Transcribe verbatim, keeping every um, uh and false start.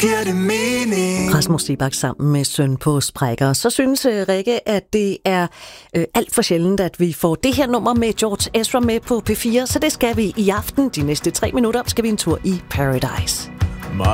giver det mening. Rasmus Seebach sammen med Søn på sprækker. Så synes uh, Rikke, at det er uh, alt for sjældent, at vi får det her nummer med George Ezra med på P fire, så det skal vi i aften. De næste tre minutter skal vi en tur i Paradise.